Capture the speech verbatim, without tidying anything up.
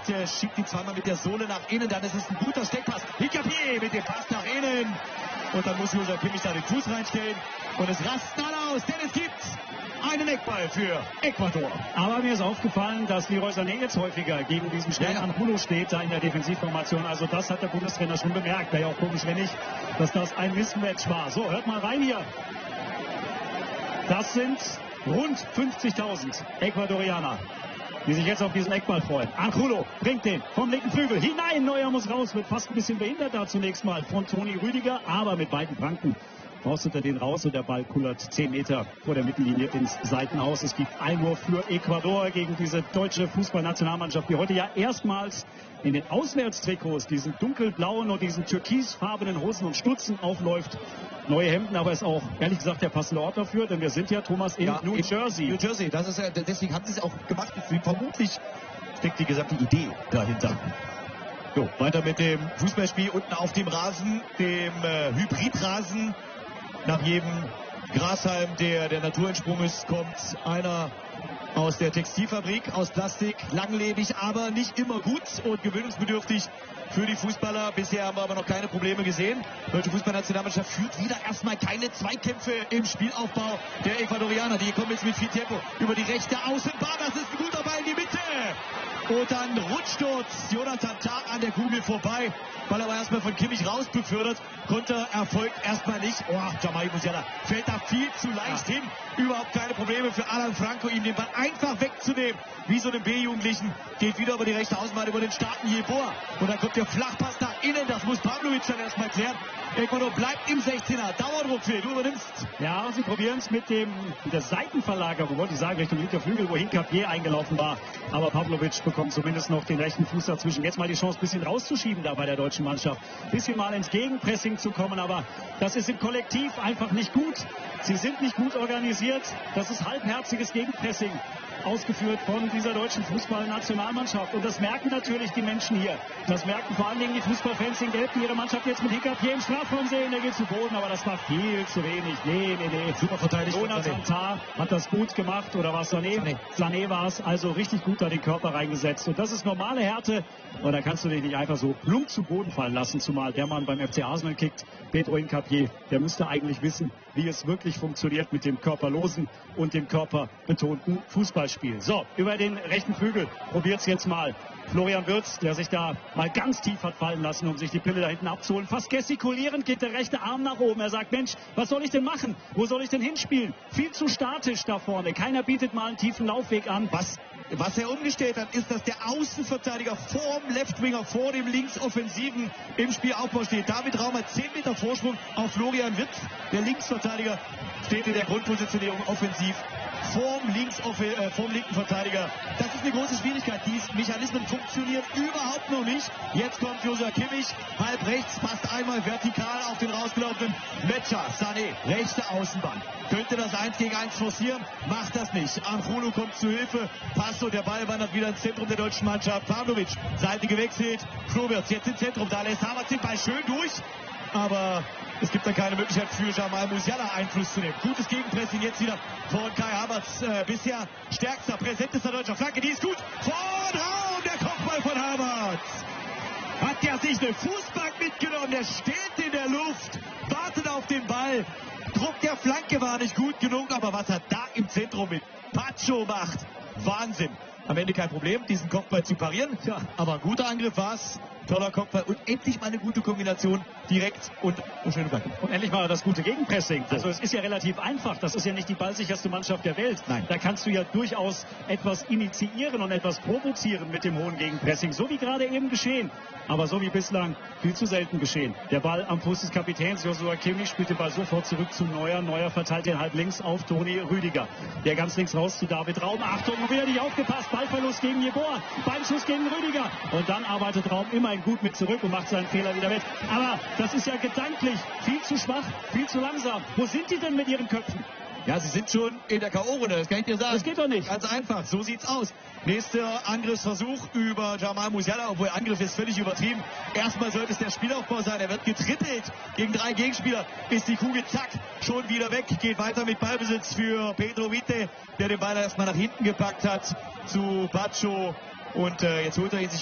macht, äh, schiebt ihn zweimal mit der Sohle nach innen, dann ist es ein guter Steckpass. Hincapié mit dem Pass nach innen. Und dann muss Joshua Kimmich da den Fuß reinstellen. Und es rastet alle aus, denn es gibt einen Eckball für Ecuador. Aber mir ist aufgefallen, dass Leroy Sané jetzt häufiger gegen diesen schnellen Ja, ja. Angulo steht, da in der Defensivformation. Also das hat der Bundestrainer schon bemerkt. Wäre ja auch komisch, wenn nicht, dass das ein Mismatch war. So, hört mal rein hier. Das sind rund fünfzigtausend Ecuadorianer, die sich jetzt auf diesen Eckball freuen. Angulo bringt den vom linken Flügel hinein. Neuer muss raus, wird fast ein bisschen behindert da zunächst mal von Toni Rüdiger, aber mit beiden Pranken faustet er den raus und der Ball kullert zehn Meter vor der Mittellinie ins Seitenaus. Es gibt Einwurf für Ecuador gegen diese deutsche Fußballnationalmannschaft, die heute ja erstmals in den Auswärtstrikots, diesen dunkelblauen und diesen türkisfarbenen Hosen und Stutzen aufläuft. Neue Hemden, aber ist auch, ehrlich gesagt, der passende Ort dafür, denn wir sind ja, Thomas, in Ja, New in Jersey. New Jersey, das ist ja, deswegen haben sie es auch gemacht. Vermutlich steckt die gesamte Idee dahinter. So, weiter mit dem Fußballspiel unten auf dem Rasen, dem äh, Hybridrasen. Nach jedem Grashalm, der der Natur entsprungen ist, kommt einer aus der Textilfabrik, aus Plastik, langlebig, aber nicht immer gut und gewöhnungsbedürftig für die Fußballer. Bisher haben wir aber noch keine Probleme gesehen. Die deutsche Fußballnationalmannschaft führt wieder erstmal keine Zweikämpfe im Spielaufbau der Ecuadorianer. Die kommen jetzt mit viel Tempo über die rechte Außenbahn. Das ist ein guter Ball in die Mitte. Und dann rutscht dort Jonathan Tah an der Kugel vorbei. Ball aber erstmal von Kimmich raus befördert. Konter erfolgt erstmal nicht. Oh, Jamal Musiala fällt da viel zu leicht ja. hin. Überhaupt keine Probleme für Alan Franco, ihm den Ball einfach wegzunehmen. Wie so einem B-Jugendlichen. Geht wieder über die rechte Außenbahn, über den starken Jeboa. Und dann kommt der Flachpass nach innen. Das muss Pavlovic dann erstmal klären. Ecuador bleibt im sechzehner. Dauerdruck, Phil, du übernimmst. Ja, sie probieren es mit dem mit der Seitenverlagerung, wollte ich sagen, Richtung linker Flügel, wo Hincapié eingelaufen war. Aber Pavlovic bekommt zumindest noch den rechten Fuß dazwischen. Jetzt mal die Chance, ein bisschen rauszuschieben da bei der deutschen Mannschaft. Ein bisschen mal ins Gegenpressing zu kommen, aber das ist im Kollektiv einfach nicht gut. Sie sind nicht gut organisiert. Das ist halbherziges Gegenpressing, ausgeführt von dieser deutschen Fußballnationalmannschaft. Und das merken natürlich die Menschen hier. Das merken vor allen Dingen die Fußballfans in Gelb, die ihre Mannschaft jetzt mit Hincapié im Strafraum sehen. Der geht zu Boden, aber das war viel zu wenig. Nee, nee, nee. Super verteidigt. Jonathan Tah hat das gut gemacht. Oder war es Sané? Sané, Sané war es. Also richtig gut da den Körper reingesetzt. Und das ist normale Härte. Und da kannst du dich nicht einfach so plump zu Boden fallen lassen. Zumal der Mann beim F C Arsenal kickt, Pedro Hincapié, der müsste eigentlich wissen, wie es wirklich funktioniert mit dem körperlosen und dem körperbetonten Fußballspiel. So, über den rechten Flügel probiert es jetzt mal Florian Wirtz, der sich da mal ganz tief hat fallen lassen, um sich die Pille da hinten abzuholen. Fast gestikulierend geht der rechte Arm nach oben. Er sagt, Mensch, was soll ich denn machen? Wo soll ich denn hinspielen? Viel zu statisch da vorne. Keiner bietet mal einen tiefen Laufweg an. Was, was er umgestellt hat, ist, dass der Außenverteidiger vorm Leftwinger, vor dem Linksoffensiven im Spielaufbau steht. David Raum hat zehn Meter Vorsprung auf Florian Wirtz. Der Linksverteidiger steht in der Grundpositionierung offensiv vorm, Links, äh, vorm linken Verteidiger. Das ist eine große Schwierigkeit. Die Mechanismen funktionieren überhaupt noch nicht. Jetzt kommt Joshua Kimmich, halb rechts, passt einmal vertikal auf den rausgelaufenen Mecha. Sané, rechte Außenbahn. Könnte das eins gegen eins forcieren, macht das nicht. Angulo kommt zu Hilfe, passt und der Ball wandert wieder ins Zentrum der deutschen Mannschaft. Pavlovic, Seite gewechselt, Florian jetzt im Zentrum, da lässt Havertz den Ball schön durch. Aber es gibt dann keine Möglichkeit für Jamal Musiala Einfluss zu nehmen. Gutes Gegenpressing jetzt wieder von Kai Havertz. Äh, bisher stärkster, präsentester deutscher Flanke. Die ist gut. Von Raum, der Kopfball von Havertz. Hat der sich eine Fußbank mitgenommen. Der steht in der Luft, wartet auf den Ball. Druck der Flanke war nicht gut genug, aber was er da im Zentrum mit Pacho macht, Wahnsinn. Am Ende kein Problem, diesen Kopfball zu parieren. Ja, aber ein guter Angriff war es. Toller Kopfball und endlich mal eine gute Kombination. Direkt und eine schöne Flanke. Und endlich mal das gute Gegenpressing. Also es ist ja relativ einfach. Das ist ja nicht die ballsicherste Mannschaft der Welt. Nein. Da kannst du ja durchaus etwas initiieren und etwas provozieren mit dem hohen Gegenpressing. So wie gerade eben geschehen. Aber so wie bislang viel zu selten geschehen. Der Ball am Fuß des Kapitäns Joshua Kimmich spielt den Ball sofort zurück zu Neuer. Neuer verteilt den halb links auf Toni Rüdiger. Der ganz links raus zu David Raum. Achtung, wieder nicht aufgepasst. Ballverlust gegen Jeboa. Beinschuss gegen Rüdiger. Und dann arbeitet Raum immerhin gut mit zurück und macht seinen Fehler wieder weg. Aber das ist ja gedanklich viel zu schwach, viel zu langsam. Wo sind die denn mit ihren Köpfen? Ja, sie sind schon in der K O-Runde, das kann ich dir sagen. Das geht doch nicht. Ganz einfach, so sieht's aus. Nächster Angriffsversuch über Jamal Musiala, obwohl Angriff ist völlig übertrieben. Erstmal sollte es der Spielaufbau sein, er wird getrippelt gegen drei Gegenspieler. Ist die Kugel, zack, schon wieder weg. Geht weiter mit Ballbesitz für Pedro Vite, der den Ball erstmal nach hinten gepackt hat zu Pacho. Und äh, jetzt holt er ihn sich